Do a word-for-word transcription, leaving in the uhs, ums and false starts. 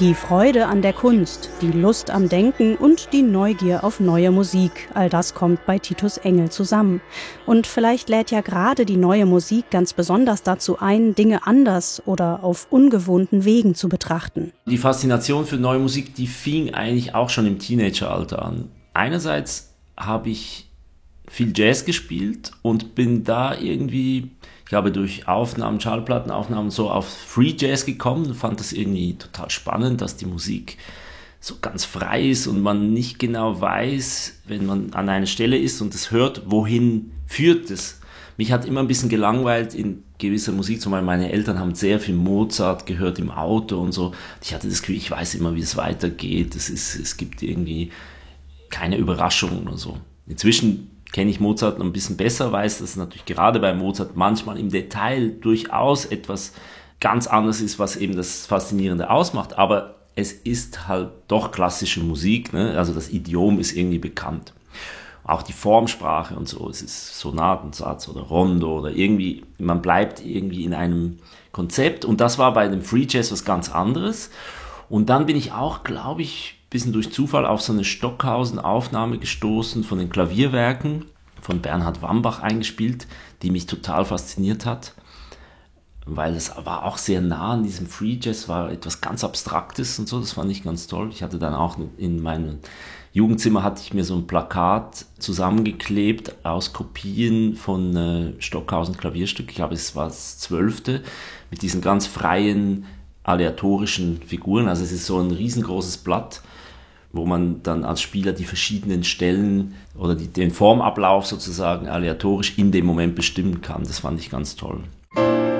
Die Freude an der Kunst, die Lust am Denken und die Neugier auf neue Musik, all das kommt bei Titus Engel zusammen. Und vielleicht lädt ja gerade die neue Musik ganz besonders dazu ein, Dinge anders oder auf ungewohnten Wegen zu betrachten. Die Faszination für neue Musik, die fing eigentlich auch schon im Teenageralter an. Einerseits habe ich viel Jazz gespielt und bin da irgendwie, ich glaube durch Aufnahmen, Schallplattenaufnahmen so auf Free Jazz gekommen und fand das irgendwie total spannend, dass die Musik so ganz frei ist und man nicht genau weiß, wenn man an einer Stelle ist und es hört, wohin führt es. Mich hat immer ein bisschen gelangweilt in gewisser Musik, zum Beispiel meine Eltern haben sehr viel Mozart gehört im Auto und so. Ich hatte das Gefühl, ich weiß immer, wie es weitergeht, es, ist, es gibt irgendwie keine Überraschungen oder so. Inzwischen kenne ich Mozart ein bisschen besser, weiß, dass natürlich gerade bei Mozart manchmal im Detail durchaus etwas ganz anderes ist, was eben das Faszinierende ausmacht. Aber es ist halt doch klassische Musik, ne? Also das Idiom ist irgendwie bekannt. Auch die Formsprache und so, es ist Sonatensatz oder Rondo oder irgendwie, man bleibt irgendwie in einem Konzept. Und das war bei dem Free Jazz was ganz anderes. Und dann bin ich auch, glaube ich, bisschen durch Zufall auf so eine Stockhausen-Aufnahme gestoßen von den Klavierwerken von Bernhard Wambach eingespielt, die mich total fasziniert hat, weil es war auch sehr nah an diesem Free Jazz, war etwas ganz Abstraktes und so, das fand ich ganz toll. Ich hatte dann auch in meinem Jugendzimmer hatte ich mir so ein Plakat zusammengeklebt aus Kopien von äh, Stockhausen Klavierstück, ich glaube es war das zwölfte, mit diesen ganz freien aleatorischen Figuren, also es ist so ein riesengroßes Blatt, wo man dann als Spieler die verschiedenen Stellen oder die, den Formablauf sozusagen aleatorisch in dem Moment bestimmen kann. Das fand ich ganz toll.